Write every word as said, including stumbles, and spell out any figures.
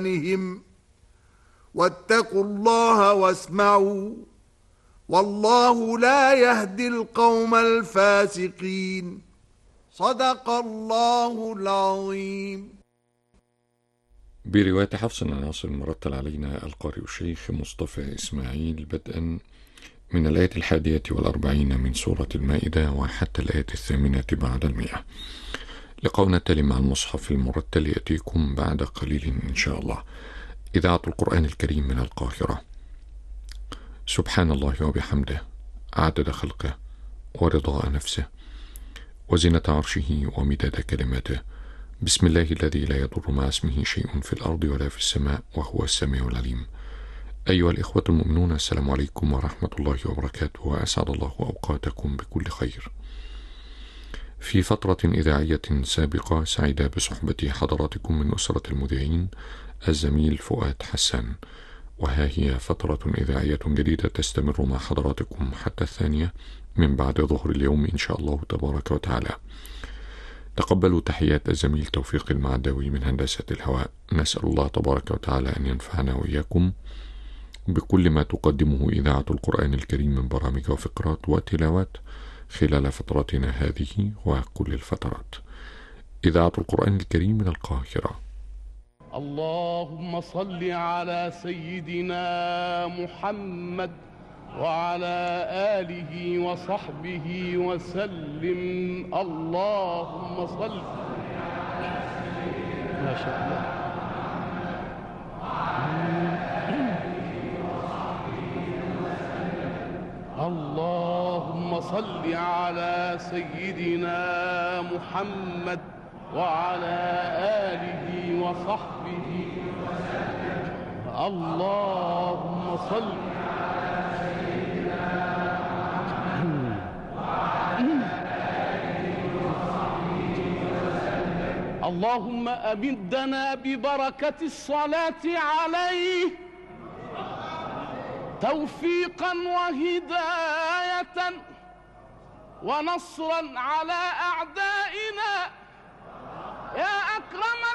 واتقوا الله واسمعوا والله لا يهدي القوم الفاسقين. صدق الله العظيم. برواية حفص عن عاصم مرتل علينا القارئ الشيخ مصطفى إسماعيل بدءا من الآية الحادية والأربعين من سورة المائدة وحتى الآية الثامنة بعد المئة. لقاؤنا التالي مع المصحف المرتل يأتيكم بعد قليل إن شاء الله. إذاعة القرآن الكريم من القاهرة. سبحان الله وبحمده عدد خلقه ورضاء نفسه وزنة عرشه ومداد كلماته. بسم الله الذي لا يضر مع اسمه شيء في الأرض ولا في السماء وهو السميع العليم. أيها الإخوة المؤمنون، السلام عليكم ورحمة الله وبركاته، وأسعد الله أوقاتكم بكل خير. في فترة إذاعية سابقة سعيدة بصحبة حضراتكم من أسرة المذيعين الزميل فؤاد حسان، وها هي فترة إذاعية جديدة تستمر مع حضراتكم حتى الثانية من بعد ظهر اليوم إن شاء الله تبارك وتعالى. تقبلوا تحيات الزميل توفيق المعداوي من هندسة الهواء. نسأل الله تبارك وتعالى أن ينفعنا وإياكم بكل ما تقدمه إذاعة القرآن الكريم من برامج وفقرات وتلاوات خلال فترتنا هذه وكل الفترات. إذاعة القرآن الكريم من القاهرة. اللهم صل على سيدنا محمد وعلى آله وصحبه وسلم. اللهم صل ما شاء الله. اللهم صل على سيدنا محمد وعلى آله وصحبه وسلم. اللهم صل على سيدنا محمد وعلى آله وصحبه وسلم. اللهم أمدنا ببركة الصلاة عليه توفيقا وهداية ونصرا على أعدائنا يا أكرم